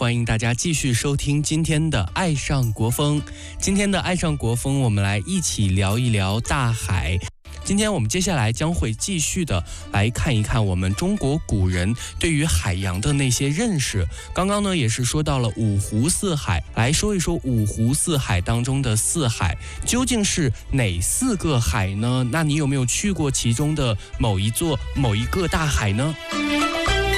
欢迎大家继续收听今天的爱上国风。今天的爱上国风，我们来一起聊一聊大海。今天我们接下来将会继续的来看一看我们中国古人对于海洋的那些认识。刚刚呢也是说到了五湖四海，来说一说五湖四海当中的四海究竟是哪4个海呢？那你有没有去过其中的某一个大海呢？